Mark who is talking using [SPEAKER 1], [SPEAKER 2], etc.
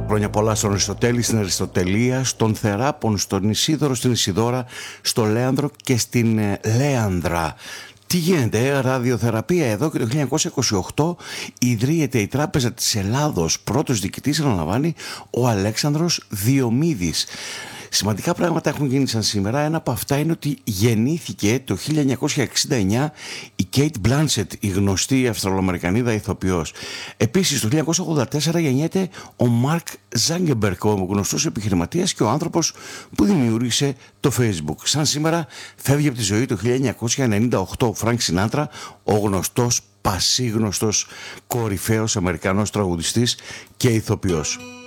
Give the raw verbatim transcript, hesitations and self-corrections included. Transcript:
[SPEAKER 1] Χρόνια πολλά στον Αριστοτέλη, στην Αριστοτελία, στον Θεράπον, στον Ισίδωρο, στην Ισιδώρα, στο Λέανδρο και στην Λέανδρα. Τι γίνεται, ραδιοθεραπεία εδώ, και το χίλια εννιακόσια είκοσι οκτώ ιδρύεται η Τράπεζα της Ελλάδος. Πρώτος διοικητής, αναλαμβάνει ο Αλέξανδρος Διομήδης. Σημαντικά πράγματα έχουν γίνει σαν σήμερα. Ένα από αυτά είναι ότι γεννήθηκε το χίλια εννιακόσια εξήντα εννιά η Κέιτ Μπλάνσετ, η γνωστή Αυστραλοαμερικανίδα ηθοποιός. Επίσης το χίλια εννιακόσια ογδόντα τέσσερα γεννιέται ο Μάρκ Ζάγκεμπεργκ, ο γνωστός επιχειρηματίας και ο άνθρωπος που δημιούργησε το Facebook. Σαν σήμερα φεύγει από τη ζωή το χίλια εννιακόσια ενενήντα οκτώ ο Φρανκ Σινάτρα, ο γνωστός, πασίγνωστος, κορυφαίος Αμερικανός τραγουδιστής και ηθοποιός.